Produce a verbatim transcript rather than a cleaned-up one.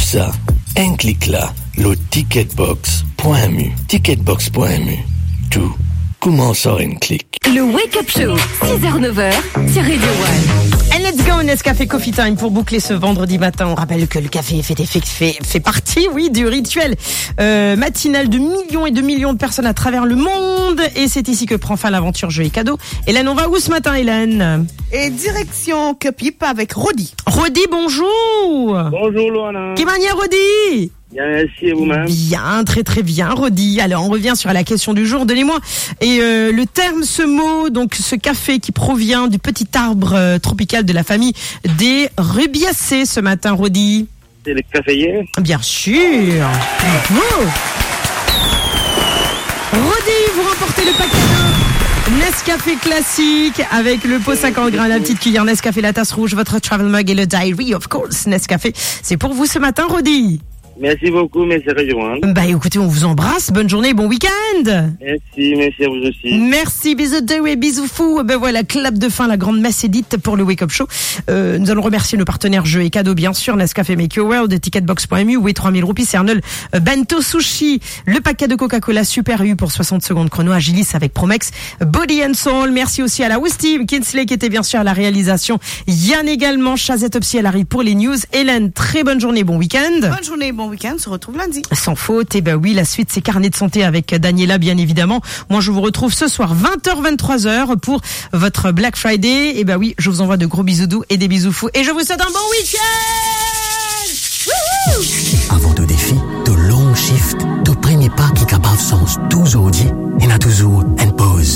ça, un clic là, le ticketbox point m u. ticketbox point m u. Tout commence en un clic. Le Wake Up Show, six heures neuf heures sur Radio One. And let's go, Nescafé Coffee Time pour boucler ce vendredi matin. On rappelle que le café fait, fait, fait, fait partie, oui, du rituel euh, matinal de millions et de millions de personnes à travers le monde. Et c'est ici que prend fin l'aventure jeux et cadeaux. Hélène, on va où ce matin, Hélène? Et direction Cupip avec Rodi. Rodi, bonjour. Bonjour, Loana. Qui manière, Rodi? Bien, merci, et vous-même? Bien, très très bien, Rodi. Alors, on revient sur la question du jour. Donnez-moi et euh, le terme, ce mot, donc ce café qui provient du petit arbre euh, tropical de la famille des rubiacées ce matin, Rodi. C'est le caféier? Bien sûr. Bravo. Rodi, vous remportez le paquet de Nescafé classique avec le pot cinquante grammes, la petite cuillère Nescafé, la tasse rouge, votre travel mug et le diary, of course. Nescafé, c'est pour vous ce matin, Rodi. Merci beaucoup, merci Radio One. Bah écoutez, on vous embrasse, bonne journée, bon week-end. Merci, merci à vous aussi. Merci, bisous de et bisous fous. Ben voilà, clap de fin, la grande messe est dite pour le Wake Up Show. Euh, nous allons remercier nos partenaires jeux et cadeaux, bien sûr, Nescafé Make Your World, ticketbox point m u, oui trois mille roupies, Cernol, euh, Bento Sushi, le paquet de Coca-Cola Super U pour soixante secondes chrono, Agilis avec Promex, Body and Soul. Merci aussi à la Wisty, Kinsley qui était bien sûr à la réalisation, Yann également, Chazette Opsi à l'arrivée pour les news. Hélène, très bonne journée, bon week-end. Bonne journée, bon week-end, on se retrouve lundi. Sans faute, et ben oui, la suite c'est Carnet de santé avec Daniela, bien évidemment. Moi je vous retrouve ce soir vingt heures vingt-trois heures pour votre Black Friday. Et ben oui, je vous envoie de gros bisous doux et des bisous fous et je vous souhaite un bon week-end. Avant de défi, de longs shifts, de premiers pas qui capable sens toujours dit, et n'a toujours une pause.